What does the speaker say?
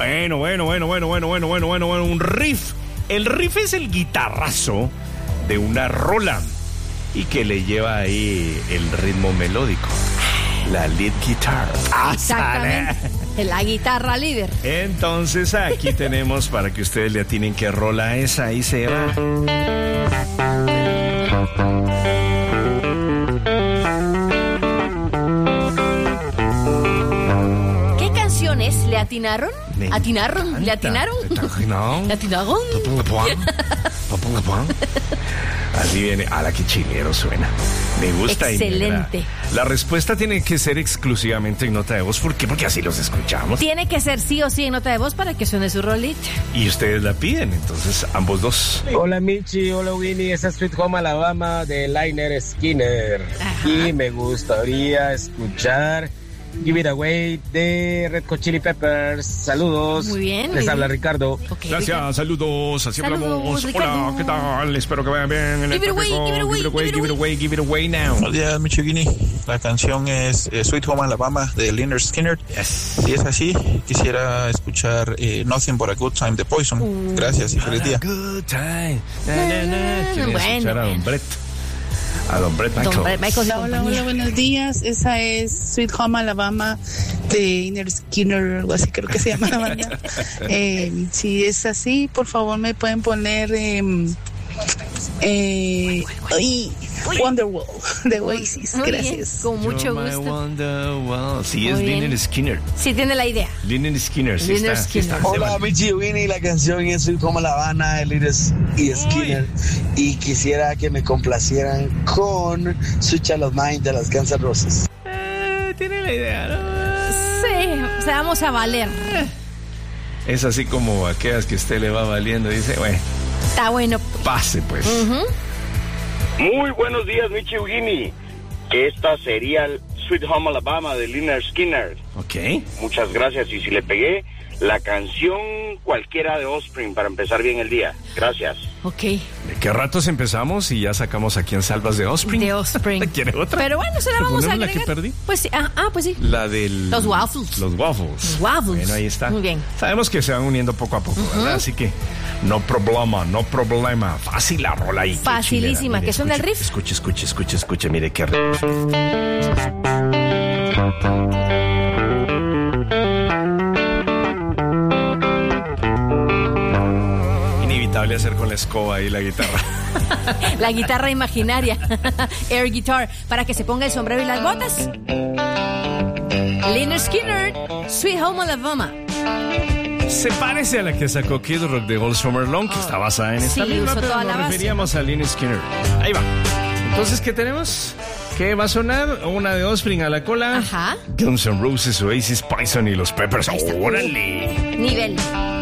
Bueno, un riff. El riff es el guitarrazo de una rola y que le lleva ahí el ritmo melódico. La lead guitar. Exactamente. La guitarra líder. Entonces aquí tenemos para que ustedes le atinen qué rola es. Ahí se va. ¿Qué canciones le atinaron? ¿Le atinaron? Así viene. A la que chilero suena. Me gusta. Excelente. La respuesta tiene que ser exclusivamente en nota de voz. ¿Por qué? Porque así los escuchamos. Tiene que ser sí o sí en nota de voz para que suene su rolita. Y ustedes la piden, entonces ambos dos. Hola Michi, hola Winnie, esa es Sweet Home Alabama de Lynyrd Skynyrd. Ajá. Y me gustaría escuchar Give It Away de Red Hot Chili Peppers. Saludos. Muy bien. Les habla Ricardo. Okay, Gracias, saludos. Así hablamos. Ricardo. Hola, ¿qué tal? Espero que vayan bien. Give it away now. Buenos días, Michigini. La canción es Sweet Home Alabama de Lynyrd Skynyrd. Yes. Si es así, quisiera escuchar Nothing But a Good Time de Poison. Gracias y feliz día. Good time. Quería escuchar a Don Brett. A Don Brett Michael. Hola, buenos días. Esa es Sweet Home Alabama de Lynyrd Skynyrd, algo así creo que se llama la banda. Si es así, por favor me pueden poner Wonderwall de Oasis. Muy Gracias. bien, con mucho gusto. Sí, es Lynyrd Skynyrd. Sí, tiene la idea. Lynyrd Skynyrd, sí Lynyrd está. Skynyrd. Hola, Michi Winnie, la canción es Sweet Home Alabama de Lynyrd Skynyrd. Y quisiera que me complacieran con Switch a los Mind de las Guns N' Roses. Tiene la idea, ¿no? Sí, o sea, vamos a valer. Es así como aquellas que usted le va valiendo y dice, bueno, Está bueno. pase pues. Muy buenos días, Michi Winnie. Esta sería el Sweet Home Alabama de Lynyrd Skynyrd. Ok. Muchas gracias. Y si le pegué, la canción cualquiera de Offspring para empezar bien el día. Gracias. Ok. ¿De qué ratos empezamos y ya sacamos aquí en Salvas de Offspring? De Offspring. ¿Quiere otra? Pero bueno, se la vamos a ¿Alguna agregar. la que perdí? Pues sí. Pues sí. La del... Los waffles. Los waffles. Waffles. Bueno, ahí está. Muy bien. Sabemos que se van uniendo poco a poco, ¿verdad? Así que no problema. Fácil la rola ahí. Facilísima. Mire, ¿Qué son del riff? Escuche. Mire qué riff. Inevitable hacer con la escoba y la guitarra. La guitarra imaginaria. Air guitar. Para que se ponga el sombrero y las botas. Lynyrd Skynyrd, Sweet Home Alabama. Se parece a la que sacó Kid Rock de All Summer Long, que está basada en esta Sí, misma, usó pero toda nos la base. referíamos a Lynyrd Skynyrd. Ahí va. Entonces, ¿qué tenemos? ¿Qué va a sonar? Una de Offspring a la cola. Ajá. Guns N' Roses, Oasis, Poison y los Peppers. Ahí está. ¡Órale! Nivel.